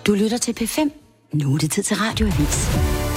Du lytter til P5. Nu er det tid til Radioavis.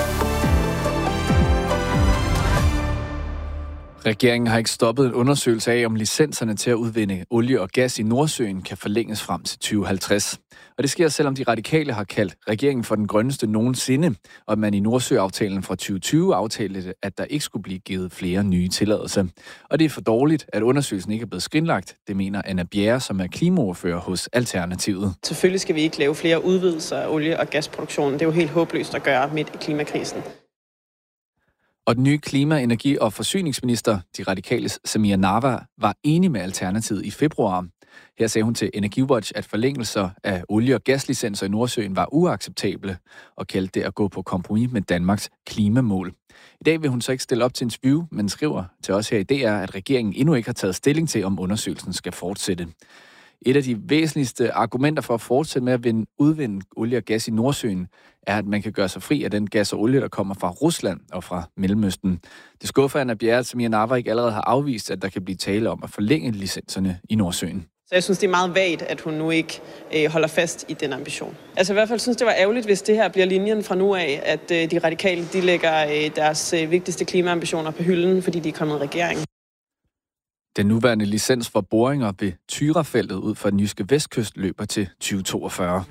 Regeringen har ikke stoppet en undersøgelse af, om licenserne til at udvinde olie og gas i Nordsøen kan forlænges frem til 2050. Og det sker, selvom de radikale har kaldt regeringen for den grønneste nogensinde, og at man i Nordsøaftalen fra 2020 aftalte, at der ikke skulle blive givet flere nye tilladelser. Og det er for dårligt, at undersøgelsen ikke er blevet skrinlagt. Det mener Anna Bjerre, som er klimaordfører hos Alternativet. Selvfølgelig skal vi ikke lave flere udvidelser af olie- og gasproduktionen. Det er jo helt håbløst at gøre midt i klimakrisen. Og den nye klima-, energi- og forsyningsminister, de radikales Samira Nawa, var enig med Alternativet i februar. Her sagde hun til EnergiWatch, at forlængelser af olie- og gaslicenser i Nordsøen var uacceptable, og kaldte det at gå på kompromis med Danmarks klimamål. I dag vil hun så ikke stille op til interview, men skriver til os her i DR, at regeringen endnu ikke har taget stilling til, om undersøgelsen skal fortsætte. Et af de væsentligste argumenter for at fortsætte med at udvinde olie og gas i Nordsøen, er, at man kan gøre sig fri af den gas og olie, der kommer fra Rusland og fra Mellemøsten. Det skuffer Anna Bjerre, at Samira Nawa ikke allerede har afvist, at der kan blive tale om at forlænge licenserne i Nordsøen. Så jeg synes, det er meget vagt, at hun nu ikke holder fast i den ambition. Altså i hvert fald synes det var ærgerligt, hvis det her bliver linjen fra nu af, at de radikale de lægger deres vigtigste klimaambitioner på hylden, fordi de er kommet i regeringen. Den nuværende licens for boringer ved Tyrafeltet ud for den jyske vestkyst løber til 2042.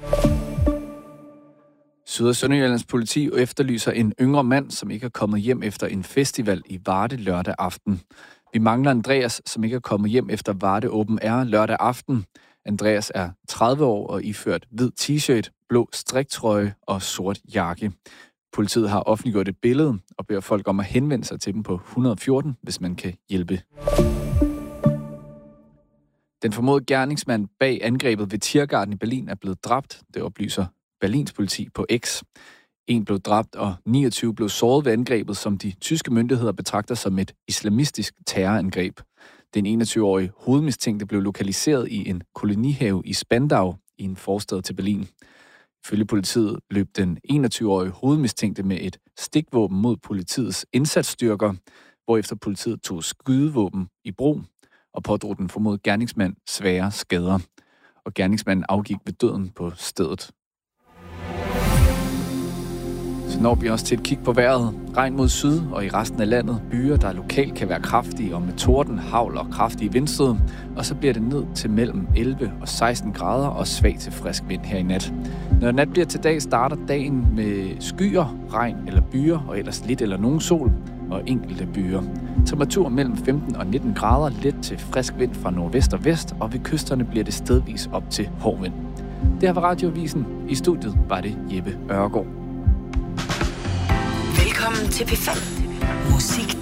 Syd- og Sønderjyllands politi efterlyser en yngre mand, som ikke er kommet hjem efter en festival i Varde lørdag aften. Vi mangler Andreas, som ikke er kommet hjem efter Varde Open Air lørdag aften. Andreas er 30 år og iført hvid t-shirt, blå striktrøje og sort jakke. Politiet har offentliggjort et billede og beder folk om at henvende sig til dem på 114, hvis man kan hjælpe. Den formodede gerningsmand bag angrebet ved Tiergarten i Berlin er blevet dræbt. Det oplyser Berlins politi på X. En blev dræbt, og 29 blev såret ved angrebet, som de tyske myndigheder betragter som et islamistisk terrorangreb. Den 21-årige hovedmistænkte blev lokaliseret i en kolonihave i Spandau i en forstad til Berlin. Ifølge politiet løb den 21-årige hovedmistænkte med et stikvåben mod politiets indsatsstyrker, hvorefter politiet tog skydevåben i brug og pådrog den formodede gerningsmand svære skader. Og gerningsmanden afgik ved døden på stedet. Så når vi også til et kig på vejret. Regn mod syd og i resten af landet. Byer, der lokalt kan være kraftige og med torden, hagl og kraftige vindstød. Og så bliver det ned til mellem 11 og 16 grader og svag til frisk vind her i nat. Når nat bliver til dag, starter dagen med skyer, regn eller byer og ellers lidt eller nogen sol og enkelte byer. Temperatur mellem 15 og 19 grader, let til frisk vind fra nordvest og vest, og ved kysterne bliver det stedvis op til hård vind. Det her var Radioavisen. I studiet var det Jeppe Ørgaard. Velkommen til P5. Musik